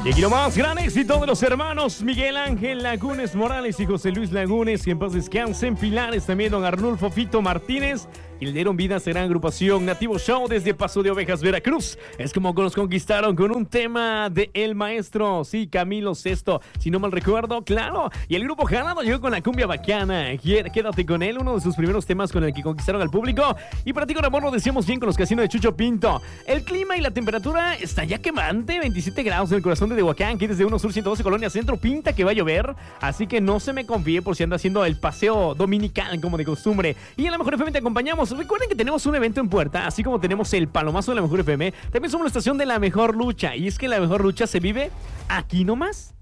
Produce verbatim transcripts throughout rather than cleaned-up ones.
Y aquí nomás, gran éxito de los hermanos Miguel Ángel Lagunes Morales y José Luis Lagunes, que en paz descansen. Pilares, también don Arnulfo Fito Martínez, y le dieron vida a esta gran agrupación Nativo Show desde Paso de Ovejas, Veracruz. Es como que los conquistaron con un tema de El Maestro, sí, Camilo Sesto, si no mal recuerdo, claro. Y el grupo Jalado llegó con la cumbia bacana, Quédate con él, uno de sus primeros temas con el que conquistaron al público. Y para ti con amor lo decíamos bien con los casinos de Chucho Pinto. El clima y la temperatura está ya quemante, veintisiete grados en el corazón de Tehuacán, que desde uno Sur ciento doce Colonia Centro pinta que va a llover, así que no se me confíe por si anda haciendo el paseo dominical como de costumbre. Y en la Mejor F M te acompañamos. Recuerden que tenemos un evento en puerta, así como tenemos el palomazo de la Mejor F M, también somos la estación de la mejor lucha, y es que la mejor lucha se vive aquí nomás.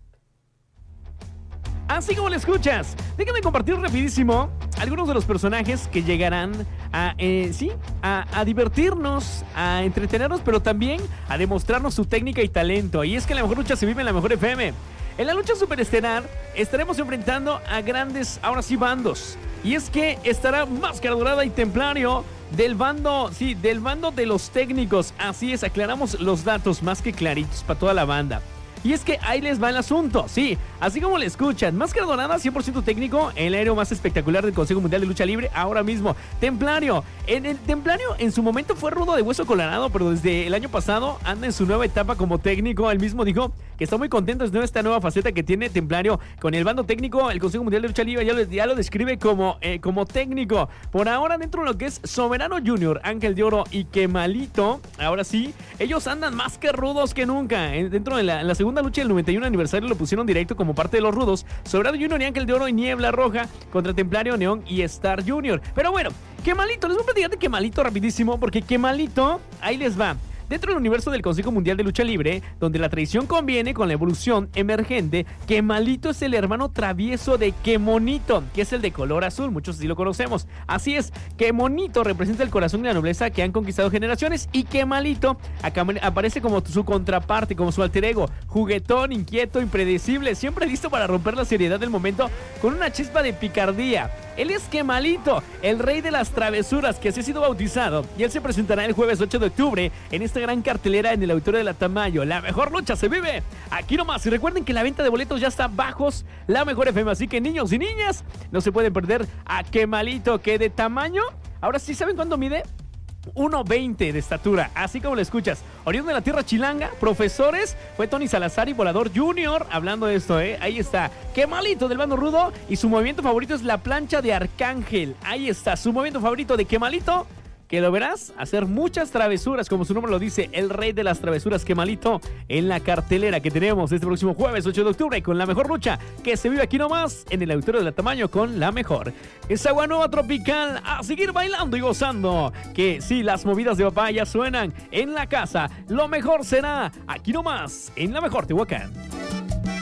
Así como lo escuchas, déjame compartir rapidísimo algunos de los personajes que llegarán a, eh, sí, a, a divertirnos, a entretenernos, pero también a demostrarnos su técnica y talento. Y es que la mejor lucha se vive en la Mejor F M. En la lucha superestelar estaremos enfrentando a grandes, ahora sí, bandos. Y es que estará Máscara Dorada y Templario del bando, sí, del bando de los técnicos. Así es, aclaramos los datos más que claritos para toda la banda. Y es que ahí les va el asunto, sí, así como le escuchan. Máscara Dorada, cien por ciento técnico, el aéreo más espectacular del Consejo Mundial de Lucha Libre ahora mismo. Templario, en el Templario en su momento fue rudo de hueso colorado, pero desde el año pasado anda en su nueva etapa como técnico. Él mismo dijo que está muy contento de esta nueva faceta que tiene Templario con el bando técnico. El Consejo Mundial de Lucha Libre ya lo, ya lo describe como, eh, como técnico. Por ahora, dentro de lo que es Soberano Junior, Ángel de Oro y Kemalito, ahora sí, ellos andan más que rudos que nunca. Eh, dentro de la, la segunda segunda lucha del noventa y uno aniversario lo pusieron directo como parte de los rudos. Soberano Junior y Ángel de Oro y Niebla Roja contra Templario, Neón y Star Junior. Pero bueno, Kemalito, les voy a platicar de Kemalito rapidísimo, porque Kemalito, ahí les va. Dentro del universo del Consejo Mundial de Lucha Libre, donde la tradición conviene con la evolución emergente, Kemalito es el hermano travieso de Kemonito, que es el de color azul, muchos sí lo conocemos. Así es, Kemonito representa el corazón y la nobleza que han conquistado generaciones, y Kemalito aparece como su contraparte, como su alter ego, juguetón, inquieto, impredecible, siempre listo para romper la seriedad del momento con una chispa de picardía. Él es Kemalito, el rey de las travesuras, que así ha sido bautizado, y él se presentará el jueves ocho de octubre en esta gran cartelera en el auditorio de la Tamayo. La mejor lucha se vive aquí nomás. Y recuerden que la venta de boletos ya está bajos la Mejor F M, así que niños y niñas no se pueden perder a Kemalito, que de tamaño, ahora sí, ¿saben cuánto mide? uno veinte de estatura, así como lo escuchas. Oriundo de la tierra chilanga, profesores, fue Tony Salazar y Volador Junior. Hablando de esto, ¿eh? Ahí está, Kemalito del bando rudo, y su movimiento favorito es la plancha de Arcángel. Ahí está, su movimiento favorito de Kemalito, que lo verás hacer muchas travesuras, como su nombre lo dice, el rey de las travesuras, Kemalito, en la cartelera que tenemos este próximo jueves ocho de octubre, con la mejor lucha que se vive aquí nomás en el auditorio de la Tamaño con la mejor. Es Agua Nueva Tropical, a seguir bailando y gozando, que sí, las movidas de papá ya suenan en la casa. Lo mejor será aquí nomás en la mejor Tehuacán.